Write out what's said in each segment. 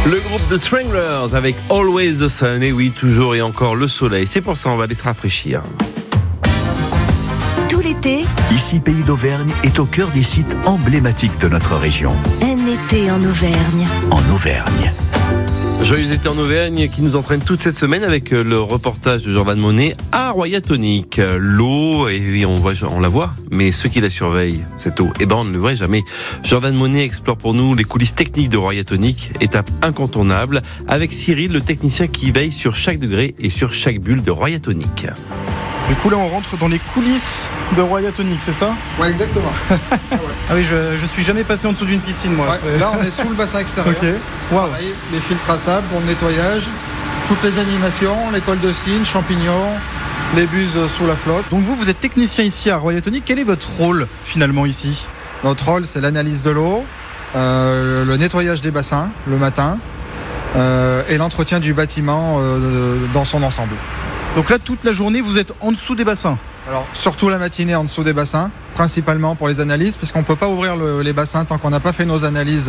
Le groupe The Stranglers avec Always the Sun, et oui, toujours et encore le soleil. C'est pour ça on va aller se rafraîchir. Tout l'été, Ici, Pays d'Auvergne est au cœur des sites emblématiques de notre région. un été en Auvergne. En Auvergne. Joyeux été en Auvergne qui nous entraîne toute cette semaine avec le reportage de Jordan Monet à Royatonic. L'eau, et oui, on la voit, mais ceux qui la surveillent, cette eau, on ne le voit jamais. Jordan Monet explore pour nous les coulisses techniques de Royatonic, étape incontournable, avec Cyril, le technicien qui veille sur chaque degré et sur chaque bulle de Royatonic. Du coup là on rentre dans les coulisses de Royatonic, c'est ça? Ouais, exactement. Ah oui, je suis jamais passé en dessous d'une piscine moi. Ouais, là, on est sous le bassin extérieur. Ok. Waouh. Pareil, les filtres à sable pour le nettoyage, toutes les animations, les cols de cygne, champignons, les buses sous la flotte. Donc vous êtes technicien ici à Royatonic. Quel est votre rôle finalement ici? Notre rôle, c'est l'analyse de l'eau, le nettoyage des bassins le matin et l'entretien du bâtiment dans son ensemble. Donc là toute la journée vous êtes en dessous des bassins? Alors, surtout la matinée en dessous des bassins, principalement pour les analyses, puisqu'on ne peut pas ouvrir les bassins tant qu'on n'a pas fait nos analyses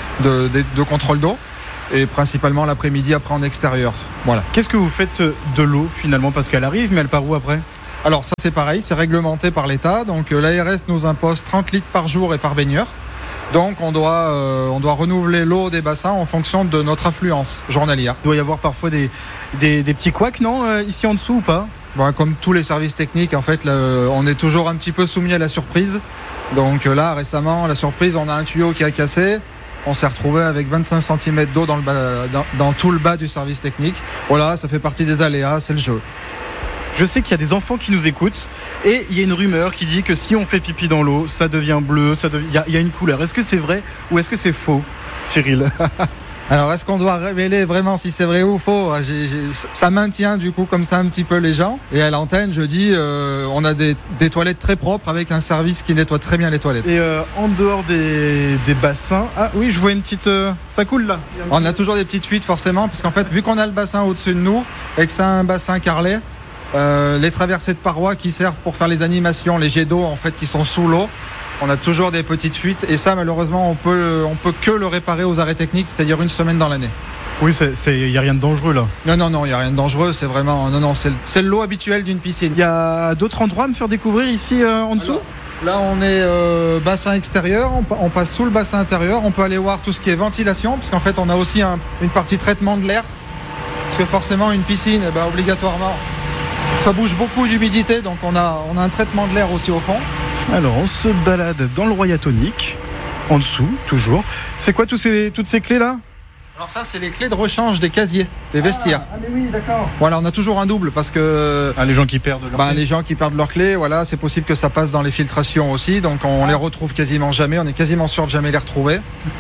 de contrôle d'eau. Et principalement l'après-midi, après en extérieur. Voilà. Qu'est-ce que vous faites de l'eau finalement? Parce qu'elle arrive, mais elle part où après? Alors ça c'est pareil, c'est réglementé par l'État. Donc l'ARS nous impose 30 litres par jour et par baigneur. Donc on doit renouveler l'eau des bassins en fonction de notre affluence journalière. Il doit y avoir parfois des petits couacs, non, ici en dessous ou pas? Bon, comme tous les services techniques, en fait, on est toujours un petit peu soumis à la surprise. Donc là, récemment, la surprise, on a un tuyau qui a cassé. On s'est retrouvé avec 25 cm d'eau dans tout le bas du service technique. Voilà, ça fait partie des aléas, c'est le jeu. Je sais qu'il y a des enfants qui nous écoutent et il y a une rumeur qui dit que si on fait pipi dans l'eau, ça devient bleu, il y a une couleur. Est-ce que c'est vrai ou est-ce que c'est faux, Cyril? Alors, est-ce qu'on doit révéler vraiment si c'est vrai ou faux? Ça maintient du coup comme ça un petit peu les gens. Et à l'antenne, je dis, on a des toilettes très propres avec un service qui nettoie très bien les toilettes. Et en dehors des bassins, ah oui, je vois une petite... ça coule là. On a toujours des petites fuites forcément, puisqu'en fait, vu qu'on a le bassin au-dessus de nous et que c'est un bassin carrelé, les traversées de parois qui servent pour faire les animations, les jets d'eau en fait qui sont sous l'eau, on a toujours des petites fuites et ça malheureusement on peut que le réparer aux arrêts techniques, c'est-à-dire une semaine dans l'année. Oui, il n'y a rien de dangereux là. Non, il n'y a rien de dangereux, c'est vraiment c'est l'eau habituelle d'une piscine. Il y a d'autres endroits à me faire découvrir ici en dessous? Alors, là on est bassin extérieur, on passe sous le bassin intérieur, on peut aller voir tout ce qui est ventilation, parce qu'en fait on a aussi une partie traitement de l'air, parce que forcément une piscine, obligatoirement ça bouge beaucoup d'humidité, donc on a un traitement de l'air aussi au fond. Alors on se balade dans le Royatonic, en dessous toujours. C'est quoi toutes ces clés là? Alors ça c'est les clés de rechange des casiers, des vestiaires. Ah mais oui, d'accord. Voilà, on a toujours un double parce que les gens qui perdent leurs clés. Les gens qui perdent leurs clés, voilà, c'est possible que ça passe dans les filtrations aussi, donc on les retrouve quasiment jamais, on est quasiment sûr de jamais les retrouver.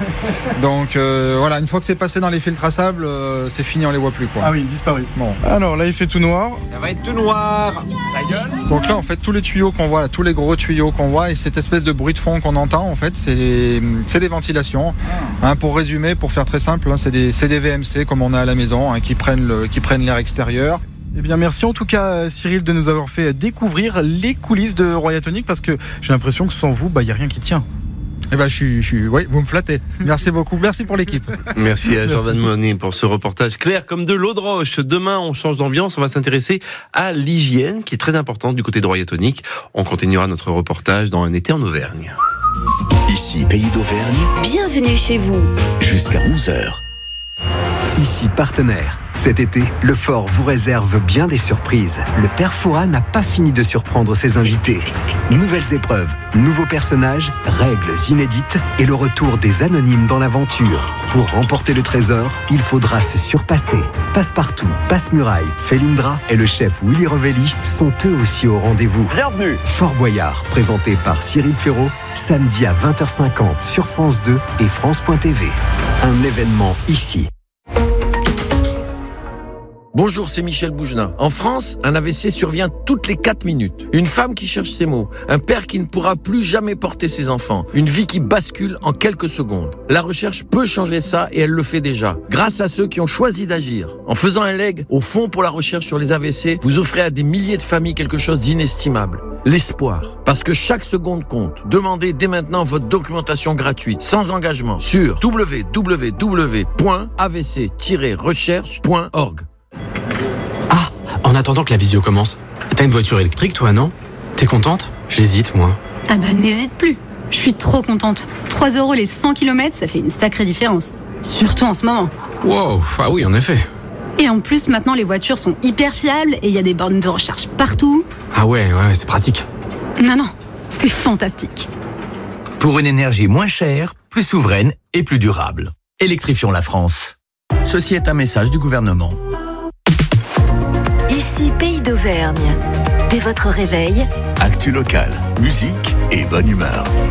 Donc voilà, une fois que c'est passé dans les filtres à sable, c'est fini, on les voit plus quoi. Ah oui, disparu. Bon. Alors là il fait tout noir. Ça va être tout noir. Ta gueule. Donc là en fait tous les tuyaux qu'on voit, tous les gros tuyaux qu'on voit et cette espèce de bruit de fond qu'on entend en fait, c'est les ventilations. Pour résumer, pour faire très simple, c'est des VMC comme on a à la maison, qui prennent l'air extérieur. Eh bien merci en tout cas Cyril de nous avoir fait découvrir les coulisses de Royatonic, parce que j'ai l'impression que sans vous, il n'y a rien qui tient. Oui, vous me flattez. Merci beaucoup, merci pour l'équipe. Merci à Jordan Monet pour ce reportage clair comme de l'eau de roche. Demain, on change d'ambiance, on va s'intéresser à l'hygiène qui est très importante du côté de Royatonic. On continuera notre reportage dans un été en Auvergne. Ici, Pays d'Auvergne, Bienvenue chez vous. jusqu'à 11h. Ici, partenaire. Cet été, le Fort vous réserve bien des surprises. Le Père Fouras n'a pas fini de surprendre ses invités. Nouvelles épreuves, nouveaux personnages, règles inédites et le retour des anonymes dans l'aventure. Pour remporter le trésor, il faudra se surpasser. Passe-Partout, Passe-Muraille, Felindra et le chef Willy Revelli sont eux aussi au rendez-vous. Bienvenue. Fort Boyard, présenté par Cyril Ferraud, samedi à 20h50 sur France 2 et France.tv. Un événement ici. Bonjour, c'est Michel Bougenat. En France, un AVC survient toutes les 4 minutes. Une femme qui cherche ses mots, un père qui ne pourra plus jamais porter ses enfants, une vie qui bascule en quelques secondes. La recherche peut changer ça et elle le fait déjà, grâce à ceux qui ont choisi d'agir. En faisant un leg au Fonds pour la recherche sur les AVC, vous offrez à des milliers de familles quelque chose d'inestimable. l'espoir. Parce que chaque seconde compte. Demandez dès maintenant votre documentation gratuite, sans engagement, sur www.avc-recherche.org. Ah, en attendant que la visio commence, t'as une voiture électrique toi, non? T'es contente? J'hésite, moi. Ah bah n'hésite plus. Je suis trop contente. 3 € les 100 km, ça fait une sacrée différence. Surtout en ce moment. Wow, ah oui, en effet. Et en plus, maintenant, les voitures sont hyper fiables et il y a des bornes de recharge partout. Ah ouais, c'est pratique. Non, c'est fantastique. Pour une énergie moins chère, plus souveraine et plus durable. Électrifions la France. Ceci est un message du gouvernement. Ici Pays d'Auvergne. Dès votre réveil, actu locale, musique et bonne humeur.